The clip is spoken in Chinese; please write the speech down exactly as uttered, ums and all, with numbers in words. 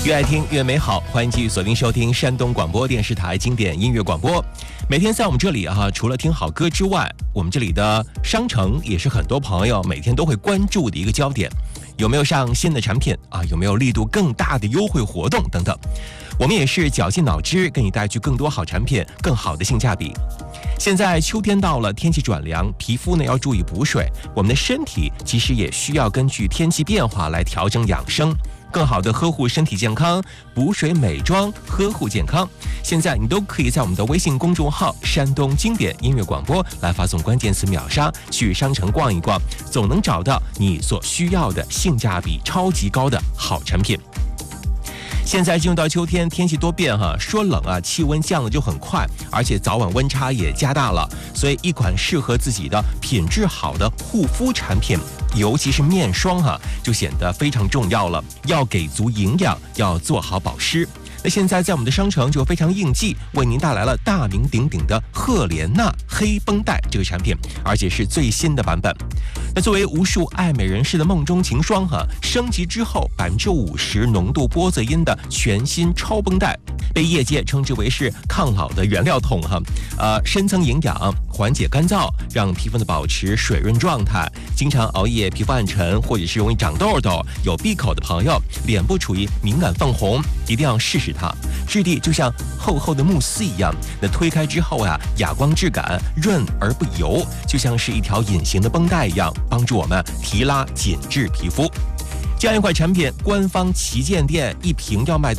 越爱听越美好，欢迎继续锁定收听山东广播电视台经典音乐广播。每天在我们这里啊，除了听好歌之外，我们这里的商城也是很多朋友每天都会关注的一个焦点。有没有上新的产品啊？有没有力度更大的优惠活动等等？我们也是绞尽脑汁给你带去更多好产品，更好的性价比。现在秋天到了，天气转凉，皮肤呢要注意补水。我们的身体其实也需要根据天气变化来调整养生，更好的呵护身体健康，补水美妆，呵护健康。现在你都可以在我们的微信公众号山东经典音乐广播来发送关键词秒杀，去商城逛一逛，总能找到你所需要的性价比超级高的好产品。现在进入到秋天，天气多变哈，说冷啊，气温降的就很快，而且早晚温差也加大了，所以一款适合自己的品质好的护肤产品，尤其是面霜哈，就显得非常重要了。要给足营养，要做好保湿。那现在在我们的商城就非常应季，为您带来了大名鼎鼎的赫莲娜黑绷带这个产品，而且是最新的版本。那作为无数爱美人士的梦中情霜哈，升级之后百分之五十浓度玻色因的全新超绷带，被业界称之为是抗老的原料桶哈。呃，深层营养，缓解干燥，让皮肤的保持水润状态。经常熬夜、皮肤暗沉或者是容易长痘痘、有闭口的朋友，脸部处于敏感泛红，一定要试试它。质地就像厚厚的慕丝一样，那推开之后呀、啊，哑光质感，润而不油，就像是一条隐形的绷带一样，帮助我们提拉紧致皮肤。这样一款产品，官方旗舰店一瓶要卖到